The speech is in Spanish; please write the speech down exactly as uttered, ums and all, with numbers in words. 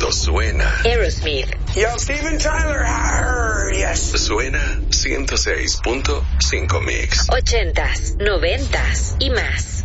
Esto suena. Aerosmith. Yo, Steven Tyler. Arr, yes. Suena ciento seis punto cinco Mix. Ochentas, noventas y más.